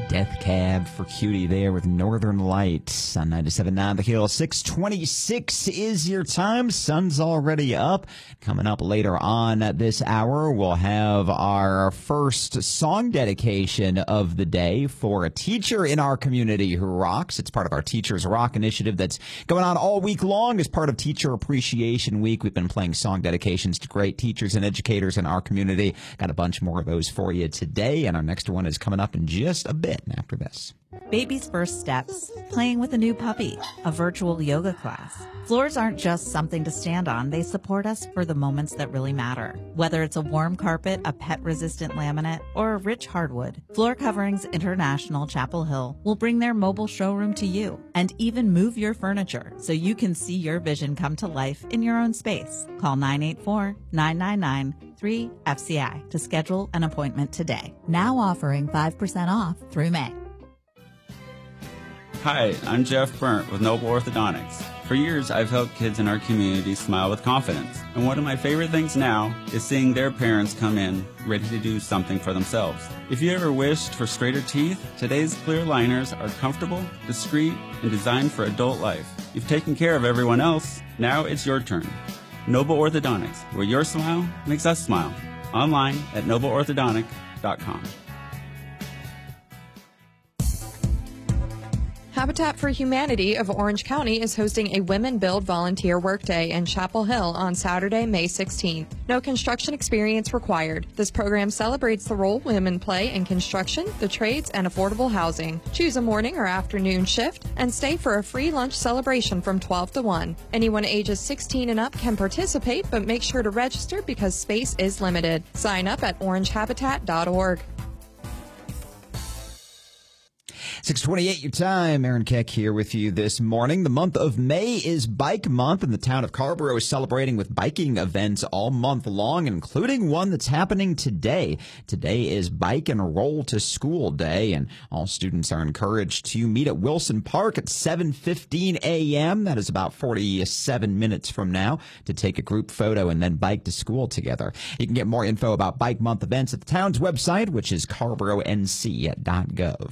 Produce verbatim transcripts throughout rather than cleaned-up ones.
Death Cab for Cutie there with Northern Lights on ninety-seven point nine The Hill. six twenty-six is your time. Sun's already up. Coming up later on this hour, we'll have our first song dedication of the day for a teacher in our community who rocks. It's part of our Teachers Rock initiative that's going on all week long as part of Teacher Appreciation Week. We've been playing song dedications to great teachers and educators in our community. Got a bunch more of those for you today, and our next one is coming up in just a bit after this. Baby's first steps, playing with a new puppy, a virtual yoga class. Floors aren't just something to stand on. They support us for the moments that really matter. Whether it's a warm carpet, a pet-resistant laminate, or a rich hardwood, Floor Coverings International Chapel Hill will bring their mobile showroom to you and even move your furniture so you can see your vision come to life in your own space. Call nine eight four, nine nine nine, three F C I to schedule an appointment today. Now offering five percent off through May. Hi, I'm Jeff Burnt with Noble Orthodontics. For years, I've helped kids in our community smile with confidence. And one of my favorite things now is seeing their parents come in ready to do something for themselves. If you ever wished for straighter teeth, today's clear aligners are comfortable, discreet, and designed for adult life. You've taken care of everyone else. Now it's your turn. Noble Orthodontics, where your smile makes us smile. Online at noble orthodontic dot com. Habitat for Humanity of Orange County is hosting a Women Build Volunteer Workday in Chapel Hill on Saturday, May sixteenth. No construction experience required. This program celebrates the role women play in construction, the trades, and affordable housing. Choose a morning or afternoon shift and stay for a free lunch celebration from twelve to one. Anyone ages sixteen and up can participate, but make sure to register because space is limited. Sign up at orange habitat dot org. six twenty-eight your time. Aaron Keck here with you this morning. The month of May is Bike Month, and the town of Carrboro is celebrating with biking events all month long, including one that's happening today. Today is Bike and Roll to School Day, and all students are encouraged to meet at Wilson Park at seven fifteen a.m. That is about forty-seven minutes from now to take a group photo and then bike to school together. You can get more info about Bike Month events at the town's website, which is carrboro n c dot gov.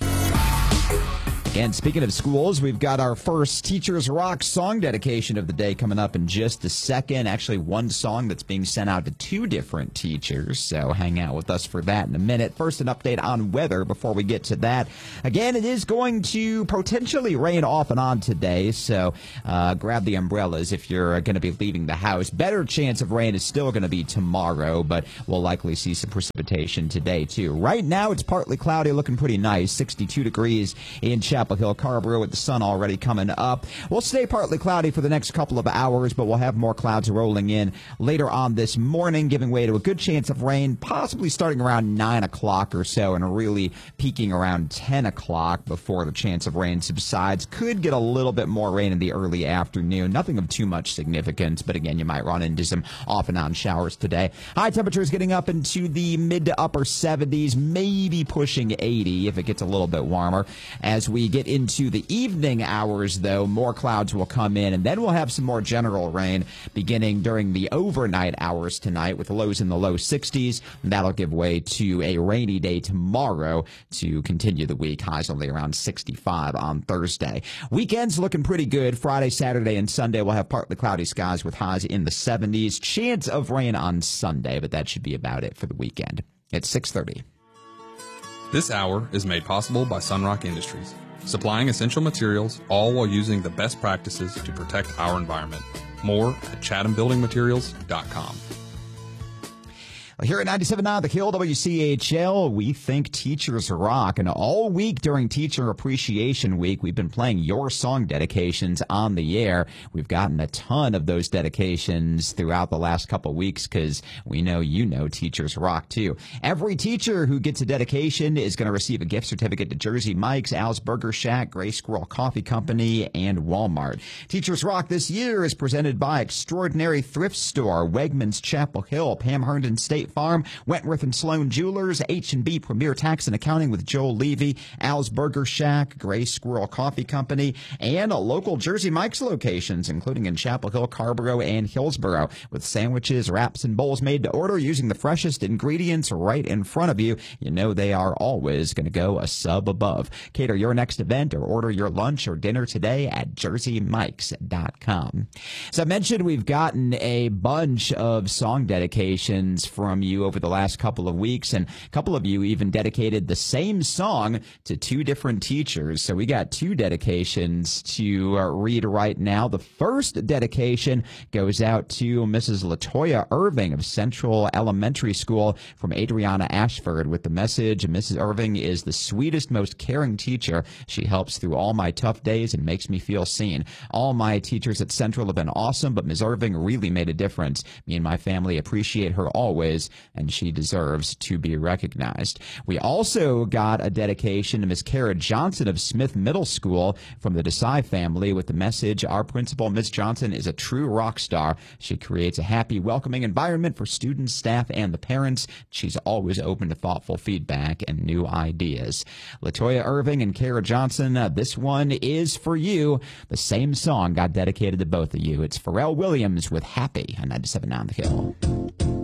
And speaking of schools, we've got our first Teachers Rock song dedication of the day coming up in just a second. Actually, one song that's being sent out to two different teachers, so hang out with us for that in a minute. First, an update on weather before we get to that. Again, it is going to potentially rain off and on today, so uh, grab the umbrellas if you're going to be leaving the house. Better chance of rain is still going to be tomorrow, but we'll likely see some precipitation today, too. Right now, it's partly cloudy, looking pretty nice, sixty-two degrees in Chapel Hill, Carrboro, with the sun already coming up. We'll stay partly cloudy for the next couple of hours, but we'll have more clouds rolling in later on this morning, giving way to a good chance of rain, possibly starting around nine o'clock or so and really peaking around ten o'clock before the chance of rain subsides. Could get a little bit more rain in the early afternoon. Nothing of too much significance, but again, you might run into some off and on showers today. High temperatures getting up into the mid to upper seventies, maybe pushing eighty if it gets a little bit warmer. As we get into the evening hours, though, more clouds will come in, and then we'll have some more general rain beginning during the overnight hours tonight with lows in the low sixties. That'll give way to a rainy day tomorrow to continue the week. Highs only around sixty-five on Thursday. Weekends looking pretty good. Friday, Saturday, and Sunday we'll have partly cloudy skies with highs in the seventies. Chance of rain on Sunday, but that should be about it for the weekend. It's six thirty. This hour is made possible by Sunrock Industries, supplying essential materials, all while using the best practices to protect our environment. More at chatham building materials dot com. Here at ninety-seven point nine The Hill, W C H L, we think teachers rock. And all week during Teacher Appreciation Week, we've been playing your song dedications on the air. We've gotten a ton of those dedications throughout the last couple of weeks because we know you know teachers rock, too. Every teacher who gets a dedication is going to receive a gift certificate to Jersey Mike's, Al's Burger Shack, Gray Squirrel Coffee Company, and Walmart. Teachers Rock this year is presented by Extraordinary Thrift Store, Wegmans Chapel Hill, Pam Herndon State State Farm, Wentworth and Sloan Jewelers, H and B Premier Tax and Accounting with Joel Levy, Al's Burger Shack, Gray Squirrel Coffee Company, and local Jersey Mike's locations, including in Chapel Hill, Carrboro, and Hillsborough, with sandwiches, wraps, and bowls made to order using the freshest ingredients right in front of you. You know they are always going to go a sub above. Cater your next event or order your lunch or dinner today at jersey mikes dot com. As I mentioned, we've gotten a bunch of song dedications from you over the last couple of weeks, and a couple of you even dedicated the same song to two different teachers. So we got two dedications to uh, read right now. The first dedication goes out to Missus Latoya Irving of Central Elementary School from Adriana Ashford with the message, Missus Irving is the sweetest, most caring teacher. She helps through all my tough days and makes me feel seen. All my teachers at Central have been awesome, but Miz Irving really made a difference. Me and my family appreciate her always, and she deserves to be recognized. We also got a dedication to Miz Kara Johnson of Smith Middle School from the Desai family with the message, our principal, Miz Johnson, is a true rock star. She creates a happy, welcoming environment for students, staff, and the parents. She's always open to thoughtful feedback and new ideas. Latoya Irving and Kara Johnson, uh, this one is for you. The same song got dedicated to both of you. It's Pharrell Williams with Happy on ninety-seven point nine The Hill.